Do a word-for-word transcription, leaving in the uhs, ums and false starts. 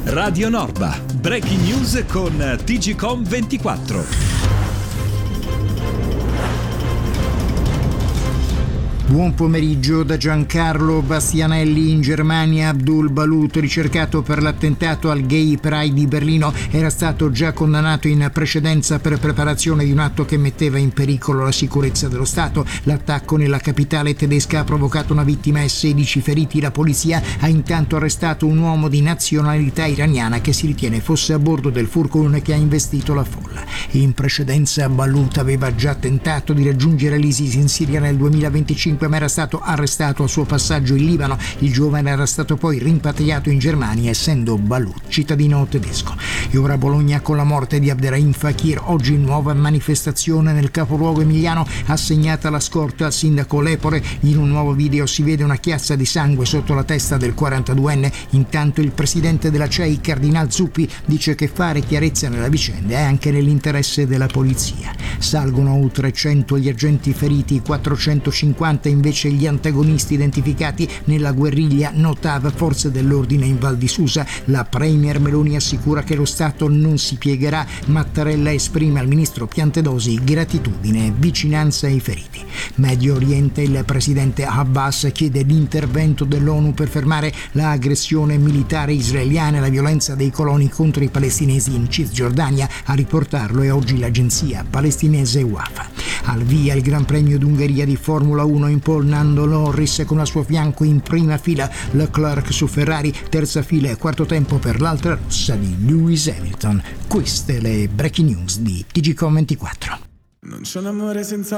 Radio Norba, breaking news con T G Com ventiquattro. Buon pomeriggio da Giancarlo Bastianelli. In Germania Abdul Balut, ricercato per l'attentato al Gay Pride di Berlino, era stato già condannato in precedenza per preparazione di un atto che metteva in pericolo la sicurezza dello Stato. L'attacco nella capitale tedesca ha provocato una vittima e sedici feriti. La polizia ha intanto arrestato un uomo di nazionalità iraniana che si ritiene fosse a bordo del furgone che ha investito la folla. In precedenza Balut aveva già tentato di raggiungere l'ISIS in Siria nel duemilaventicinque, ma era stato arrestato al suo passaggio in Libano. Il giovane era stato poi rimpatriato in Germania, essendo Balut cittadino tedesco. E ora Bologna con la morte di Abderrahim Fakir. Oggi nuova manifestazione nel capoluogo emiliano, assegnata la scorta al sindaco Lepore. In un nuovo video si vede una chiazza di sangue sotto la testa del quarantaduenne. Intanto il presidente della C E I, Cardinal Zuppi, dice che fare chiarezza nella vicenda è anche nell'interesse della polizia. Salgono oltre cento gli agenti feriti, quattrocentocinquanta invece gli antagonisti identificati nella guerriglia Notav, forze dell'ordine in Val di Susa. La premier Meloni assicura che lo Stato non si piegherà. Mattarella esprime al ministro Piantedosi gratitudine e vicinanza ai feriti. Medio Oriente, il presidente Abbas chiede l'intervento dell'ONU per fermare l'aggressione militare israeliana e la violenza dei coloni contro i palestinesi in Cisgiordania. A riportarlo è oggi l'agenzia palestinese Wafa. Al via il Gran Premio d'Ungheria di Formula uno, in pole Lando Norris con al suo fianco in prima fila Leclerc su Ferrari, terza fila e quarto tempo per l'altra rossa di Lewis Hamilton. Queste le breaking news di T G Com ventiquattro. Non c'è un amore senza